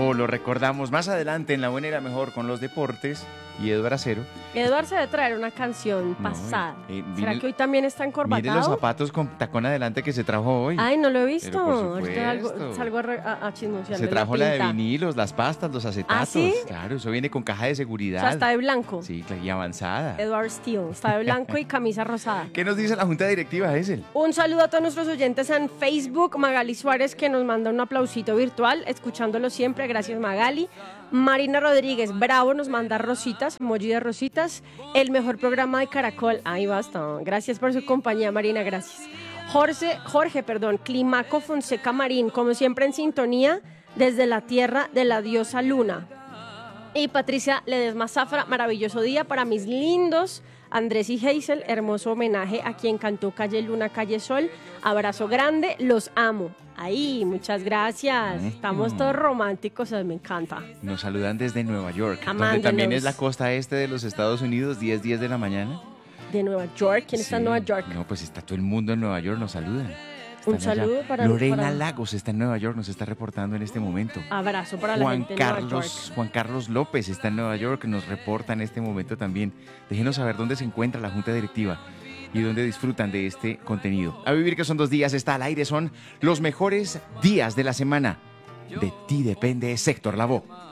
clásico lo recordamos más adelante en La Buena y la Mejor con los deportes y Eduardo Acero. Eduard se debe traer una canción pasada. ¿Será mire- que hoy también está Mire los encorbatado? zapatos con tacón adelante que se trajo hoy. Ay, no lo he visto. Pero por Ahorita supuesto. salgo a chismosearle Se trajo la de pinta. vinilos, las pastas, los acetatos. ¿Ah, sí? Claro, eso viene con caja de O seguridad. sea, está de blanco. Sí, y avanzada. Edward Steele, está de blanco y camisa rosada. ¿Qué nos dice la Junta Directiva, Essel? Un saludo a todos nuestros oyentes en Facebook. Magali Suárez, que nos manda un aplausito virtual, escuchándolo siempre. Gracias, Magali. Marina Rodríguez, bravo, nos manda rositas, emoji de rositas. El mejor programa de Caracol. Ahí basta. Gracias por su compañía, Marina, gracias. Jorge, Climaco Fonseca Marín, como siempre en sintonía, desde la tierra de la diosa Luna. Y Patricia Ledesma Zafra, maravilloso día para mis lindos Andrés y Hazel, hermoso homenaje a quien cantó Calle Luna, Calle Sol. Abrazo grande, los amo. Ahí, muchas gracias. Estamos todos románticos, me encanta. Nos saludan desde Nueva York, donde Amándolos. también es la costa este de los Estados Unidos, 10 de la mañana. De Nueva York, ¿quién está en Nueva York? No, pues está todo el mundo en Nueva York, nos saludan. Un Están allá. saludo para Lorena Lagos está en Nueva York, nos está reportando en este momento. Abrazo para la gente de Nueva York. Juan Carlos López está en Nueva York, nos reporta en este momento también. Déjenos saber dónde se encuentra la Junta Directiva y dónde disfrutan de este contenido. A vivir que son 2 días, está al aire, son los mejores días de la semana. De ti depende Sector Lavoe.